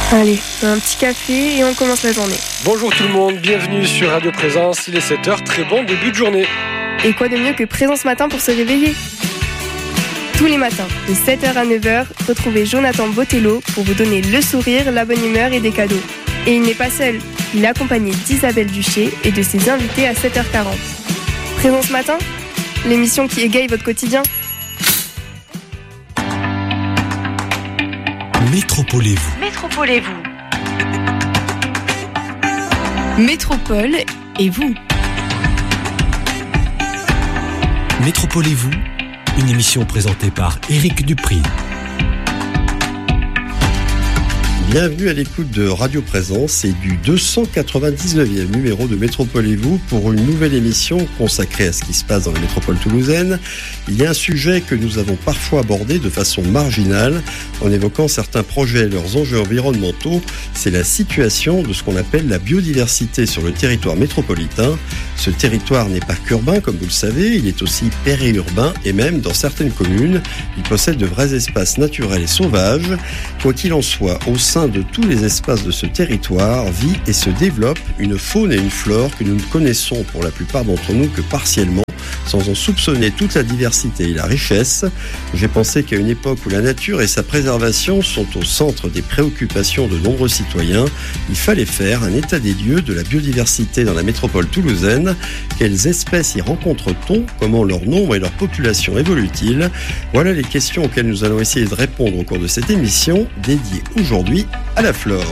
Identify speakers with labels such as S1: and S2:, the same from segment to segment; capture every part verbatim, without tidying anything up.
S1: Allez, un petit café et on commence la journée.
S2: Bonjour tout le monde, bienvenue sur Radio Présence, il est sept heures, très bon début de journée.
S1: Et quoi de mieux que Présence Matin pour se réveiller ? Tous les matins, de sept heures à neuf heures, retrouvez Jonathan Botello pour vous donner le sourire, la bonne humeur et des cadeaux. Et il n'est pas seul, il est accompagné d'Isabelle Duché et de ses invités à sept heures quarante. Présence Matin, l'émission qui égaye votre quotidien.
S3: Métropolez-vous.
S4: Métropolez-vous.
S3: Métropole et vous. Métropolez-vous, une émission présentée par Éric Dupri.
S5: Bienvenue à l'écoute de Radio Présence et du deux cent quatre-vingt-dix-neuvième numéro de Métropolez-vous pour une nouvelle émission consacrée à ce qui se passe dans la métropole toulousaine. Il y a un sujet que nous avons parfois abordé de façon marginale en évoquant certains projets et leurs enjeux environnementaux. C'est la situation de ce qu'on appelle la biodiversité sur le territoire métropolitain. Ce territoire n'est pas qu'urbain, comme vous le savez, il est aussi périurbain et même dans certaines communes, il possède de vrais espaces naturels et sauvages. Quoi qu'il en soit, au sein de tous les espaces de ce territoire vit et se développe une faune et une flore que nous ne connaissons pour la plupart d'entre nous que partiellement, sans en soupçonner toute la diversité et la richesse. J'ai pensé qu'à une époque où la nature et sa préservation sont au centre des préoccupations de nombreux citoyens, il fallait faire un état des lieux de la biodiversité dans la métropole toulousaine. Quelles espèces y rencontre-t-on ? Comment leur nombre et leur population évoluent-ils ? Voilà les questions auxquelles nous allons essayer de répondre au cours de cette émission, dédiée aujourd'hui à la flore.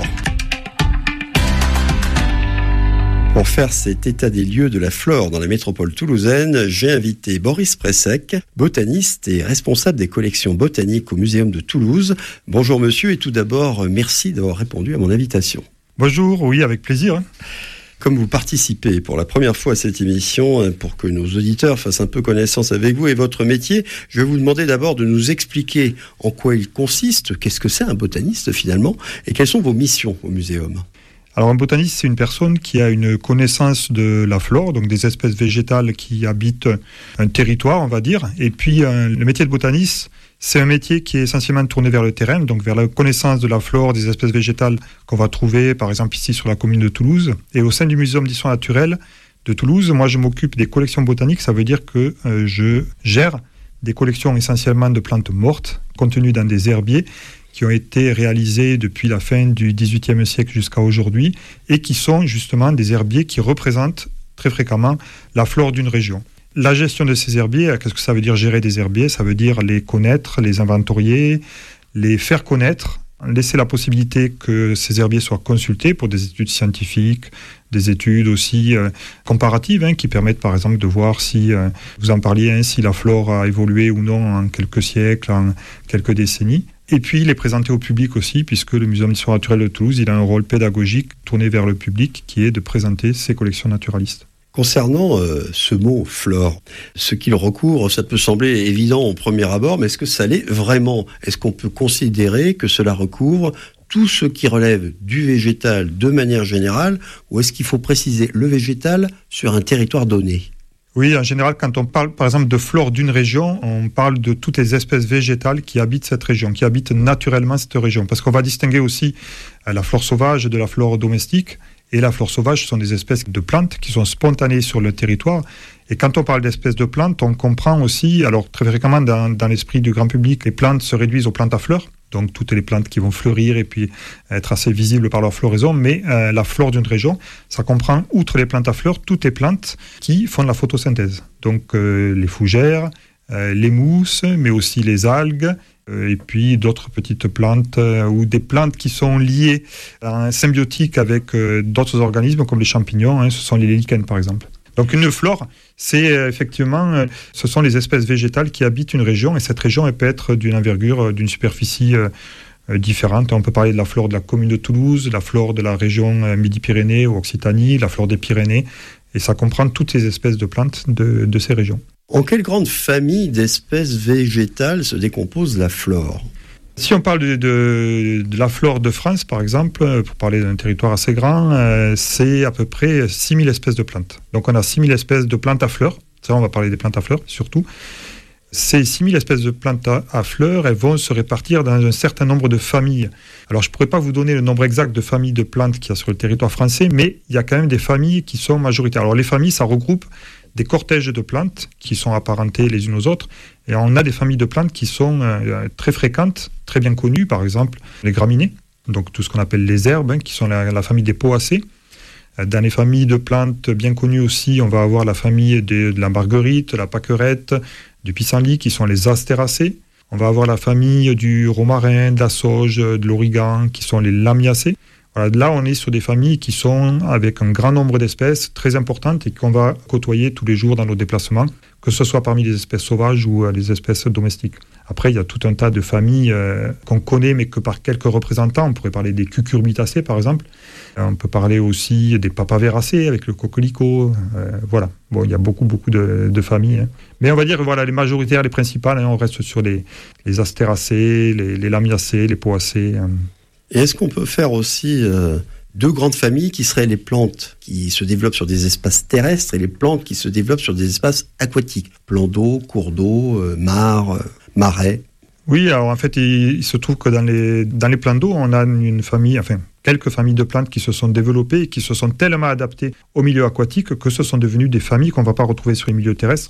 S5: Pour faire cet état des lieux de la flore dans la métropole toulousaine, j'ai invité Boris Pressec, botaniste et responsable des collections botaniques au Muséum de Toulouse. Bonjour monsieur et tout d'abord, merci d'avoir répondu à mon invitation.
S6: Bonjour, oui, avec plaisir.
S5: Comme vous participez pour la première fois à cette émission, pour que nos auditeurs fassent un peu connaissance avec vous et votre métier, je vais vous demander d'abord de nous expliquer en quoi il consiste, qu'est-ce que c'est un botaniste finalement, et quelles sont vos missions au muséum.
S6: Alors un botaniste, c'est une personne qui a une connaissance de la flore, donc des espèces végétales qui habitent un territoire, on va dire. Et puis euh, le métier de botaniste, c'est un métier qui est essentiellement tourné vers le terrain, donc vers la connaissance de la flore, des espèces végétales qu'on va trouver, par exemple ici sur la commune de Toulouse. Et au sein du Muséum d'histoire naturelle de Toulouse, moi je m'occupe des collections botaniques, ça veut dire que euh, je gère des collections essentiellement de plantes mortes, contenues dans des herbiers, qui ont été réalisés depuis la fin du dix-huitième siècle jusqu'à aujourd'hui, et qui sont justement des herbiers qui représentent très fréquemment la flore d'une région. La gestion de ces herbiers, qu'est-ce que ça veut dire gérer des herbiers ? Ça veut dire les connaître, les inventorier, les faire connaître, laisser la possibilité que ces herbiers soient consultés pour des études scientifiques, des études aussi euh, comparatives, hein, qui permettent par exemple de voir si, euh, vous en parliez, hein, si la flore a évolué ou non en quelques siècles, en quelques décennies. Et puis les présenter au public aussi, puisque le Muséum d'histoire naturelle de Toulouse, il a un rôle pédagogique tourné vers le public, qui est de présenter ses collections naturalistes.
S5: Concernant euh, ce mot « flore », ce qu'il recouvre, ça peut sembler évident au premier abord, mais est-ce que ça l'est vraiment ? Est-ce qu'on peut considérer que cela recouvre tout ce qui relève du végétal de manière générale, ou est-ce qu'il faut préciser le végétal sur un territoire donné ?
S6: Oui, en général, quand on parle par exemple de flore d'une région, on parle de toutes les espèces végétales qui habitent cette région, qui habitent naturellement cette région. Parce qu'on va distinguer aussi la flore sauvage de la flore domestique. Et la flore sauvage, ce sont des espèces de plantes qui sont spontanées sur le territoire. Et quand on parle d'espèces de plantes, on comprend aussi, alors très fréquemment dans, dans l'esprit du grand public, les plantes se réduisent aux plantes à fleurs. Donc toutes les plantes qui vont fleurir et puis être assez visibles par leur floraison, mais euh, la flore d'une région, ça comprend, outre les plantes à fleurs, toutes les plantes qui font de la photosynthèse. Donc euh, les fougères, euh, les mousses, mais aussi les algues, euh, et puis d'autres petites plantes, euh, ou des plantes qui sont liées à un symbiotique avec euh, d'autres organismes, comme les champignons, hein, ce sont les lichens par exemple. Donc une flore, c'est euh, effectivement, euh, ce sont les espèces végétales qui habitent une région, et cette région elle peut être d'une envergure, euh, d'une superficie euh, euh, différente. On peut parler de la flore de la commune de Toulouse, la flore de la région euh, Midi-Pyrénées ou Occitanie, la flore des Pyrénées, et ça comprend toutes les espèces de plantes de, de ces régions.
S5: En quelle grande famille d'espèces végétales se décompose la flore ?
S6: Si on parle de, de, de la flore de France, par exemple, pour parler d'un territoire assez grand, euh, c'est à peu près six mille espèces de plantes. Donc on a six mille espèces de plantes à fleurs. Ça, on va parler des plantes à fleurs surtout. Ces six mille espèces de plantes à, à fleurs, elles vont se répartir dans un certain nombre de familles. Alors, je ne pourrais pas vous donner le nombre exact de familles de plantes qu'il y a sur le territoire français, mais il y a quand même des familles qui sont majoritaires. Alors, les familles, ça regroupe des cortèges de plantes qui sont apparentées les unes aux autres. Et on a des familles de plantes qui sont euh, très fréquentes, très bien connues, par exemple les graminées, donc tout ce qu'on appelle les herbes, hein, qui sont la, la famille des poacées. Dans les familles de plantes bien connues aussi, on va avoir la famille de, de la marguerite, la pâquerette, du pissenlit, qui sont les astéracées. On va avoir la famille du romarin, de la sauge, de l'origan, qui sont les lamiacées. Voilà, là, on est sur des familles qui sont avec un grand nombre d'espèces très importantes et qu'on va côtoyer tous les jours dans nos déplacements, que ce soit parmi les espèces sauvages ou euh, les espèces domestiques. Après, il y a tout un tas de familles euh, qu'on connaît, mais que par quelques représentants. On pourrait parler des cucurbitacées, par exemple. Euh, on peut parler aussi des papaveracées avec le coquelicot. Euh, voilà. Bon, il y a beaucoup, beaucoup de, de familles. Hein. Mais on va dire, voilà, les majoritaires, les principales, hein, on reste sur les, les astéracées, les, les lamiacées, les poacées. Hein.
S5: Et est-ce qu'on peut faire aussi euh, deux grandes familles qui seraient les plantes qui se développent sur des espaces terrestres et les plantes qui se développent sur des espaces aquatiques, plans d'eau, cours d'eau, euh, mares, euh, marais?
S6: Oui, alors en fait, il, il se trouve que dans les, dans les plans d'eau, on a une famille, enfin, quelques familles de plantes qui se sont développées et qui se sont tellement adaptées au milieu aquatique que ce sont devenues des familles qu'on ne va pas retrouver sur les milieux terrestres.